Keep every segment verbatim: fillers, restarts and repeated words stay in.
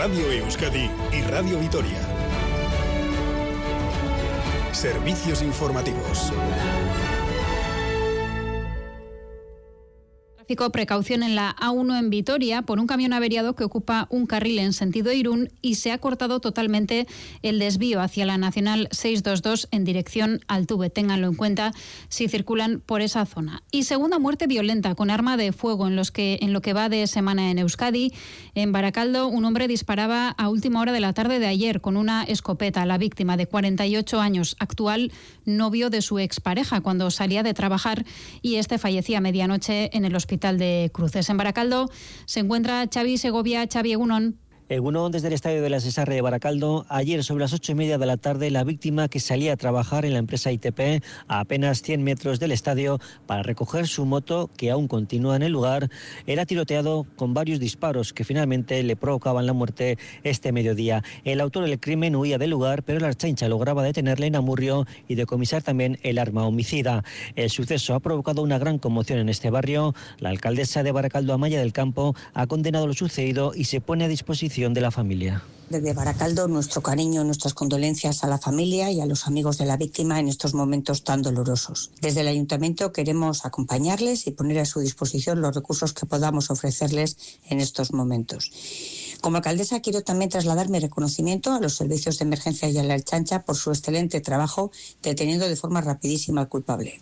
Radio Euskadi y Radio Vitoria. Servicios informativos. Precaución en la A uno en Vitoria por un camión averiado que ocupa un carril en sentido Irún y se ha cortado totalmente el desvío hacia la Nacional seiscientos veintidós en dirección al Tuve. Ténganlo en cuenta si circulan por esa zona. Y segunda muerte violenta con arma de fuego en, los que, en lo que va de semana en Euskadi. En Baracaldo, un hombre disparaba a última hora de la tarde de ayer con una escopeta a la víctima de cuarenta y ocho años, actual novio de su expareja, cuando salía de trabajar, y este fallecía a medianoche en el hospital de Cruces. En Baracaldo se encuentra Xavi Segovia. Xavi, Egunon. Egunon, desde el estadio de la Cesarre de Baracaldo. Ayer sobre las ocho y media de la tarde, la víctima, que salía a trabajar en la empresa I T P a apenas cien metros del estadio para recoger su moto, que aún continúa en el lugar, era tiroteado con varios disparos que finalmente le provocaban la muerte este mediodía. El autor del crimen huía del lugar, pero la Ertzaintza lograba detenerle en Amurrio y decomisar también el arma homicida. El suceso ha provocado una gran conmoción en este barrio. La alcaldesa de Baracaldo, Amaya del Campo, ha condenado lo sucedido y se pone a disposición de la familia. Desde Baracaldo, nuestro cariño, nuestras condolencias a la familia y a los amigos de la víctima en estos momentos tan dolorosos. Desde el Ayuntamiento queremos acompañarles y poner a su disposición los recursos que podamos ofrecerles en estos momentos. Como alcaldesa, quiero también trasladar mi reconocimiento a los servicios de emergencia y a la Ertzaintza por su excelente trabajo deteniendo de forma rapidísima al culpable.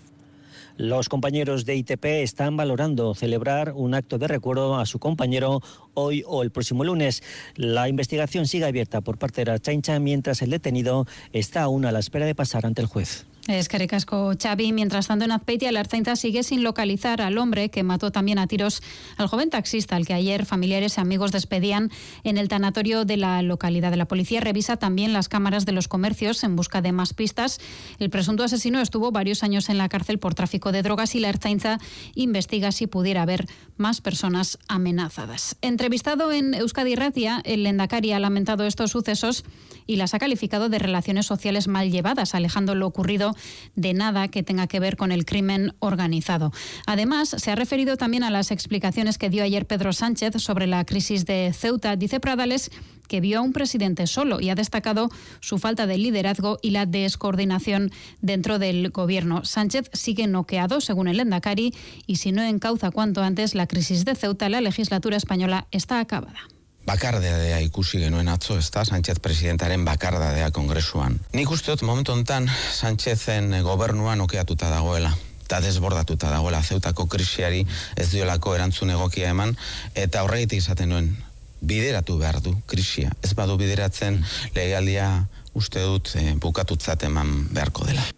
Los compañeros de I T P están valorando celebrar un acto de recuerdo a su compañero hoy o el próximo lunes. La investigación sigue abierta por parte de la Ertzaintza, mientras el detenido está aún a la espera de pasar ante el juez. Eskerrik asko, Xavi. Mientras tanto, en Azpeitia, la Ertzaintza sigue sin localizar al hombre que mató también a tiros al joven taxista, al que ayer familiares y amigos despedían en el tanatorio de la localidad. La policía revisa también las cámaras de los comercios en busca de más pistas. El presunto asesino estuvo varios años en la cárcel por tráfico de drogas y la Ertzaintza investiga si pudiera haber más personas amenazadas. Entrevistado en Euskadi Irratia, el Lehendakari ha lamentado estos sucesos y las ha calificado de relaciones sociales mal llevadas, alejando lo ocurrido de nada que tenga que ver con el crimen organizado. Además, se ha referido también a las explicaciones que dio ayer Pedro Sánchez sobre la crisis de Ceuta. Dice Pradales que vio a un presidente solo y ha destacado su falta de liderazgo y la descoordinación dentro del gobierno. Sánchez sigue noqueado, según el Lehendakari, y si no encauza cuanto antes la crisis de Ceuta, la legislatura española está acabada. Bakardadea ikusi genuen atzo, ez da, Sánchez presidentaren bakardadea kongresuan. Nik uste dut momentu honetan Sánchezen gobernuan okeatuta dagoela. Eta desbordatuta dagoela, Zeutako krisiari ez diolako erantzun egokia eman, eta horregitik izaten nuen, bideratu behar du krisia. Ez badu bideratzen, legealdia uste dut eh, bukatutzat eman beharko dela.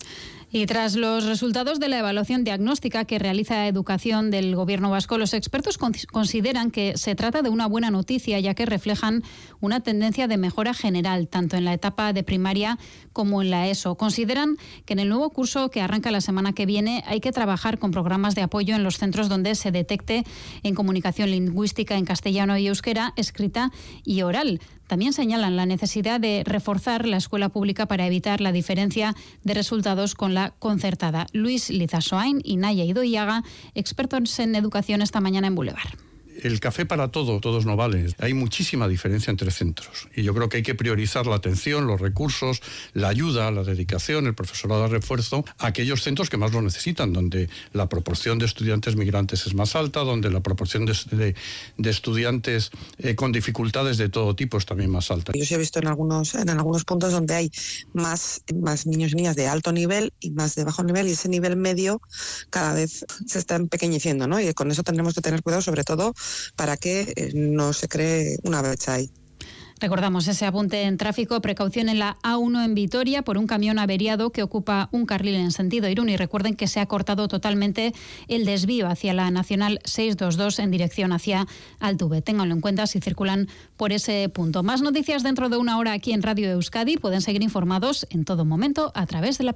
Y tras los resultados de la evaluación diagnóstica que realiza Educación del Gobierno vasco, los expertos consideran que se trata de una buena noticia, ya que reflejan una tendencia de mejora general, tanto en la etapa de primaria como en la ESO. Consideran que en el nuevo curso que arranca la semana que viene hay que trabajar con programas de apoyo en los centros donde se detecte en comunicación lingüística en castellano y euskera, escrita y oral. También señalan la necesidad de reforzar la escuela pública para evitar la diferencia de resultados con la concertada. Luis Lizasoain y Naya Idoiaga, expertos en educación, esta mañana en Boulevard. El café para todo, todos no valen. Hay muchísima diferencia entre centros y yo creo que hay que priorizar la atención, los recursos, la ayuda, la dedicación, el profesorado de refuerzo a aquellos centros que más lo necesitan, donde la proporción de estudiantes migrantes es más alta, donde la proporción de, de, de estudiantes eh, con dificultades de todo tipo es también más alta. Yo sí he visto en algunos, en algunos puntos donde hay más, más niños y niñas de alto nivel y más de bajo nivel, y ese nivel medio cada vez se está empequeñeciendo, ¿no? Y con eso tendremos que tener cuidado, sobre todo para que no se cree una brecha ahí. Recordamos ese apunte en tráfico, precaución en la A uno en Vitoria por un camión averiado que ocupa un carril en sentido Irún, y recuerden que se ha cortado totalmente el desvío hacia la Nacional seiscientos veintidós en dirección hacia Altuve. Ténganlo en cuenta si circulan por ese punto. Más noticias dentro de una hora aquí en Radio Euskadi. Pueden seguir informados en todo momento a través de la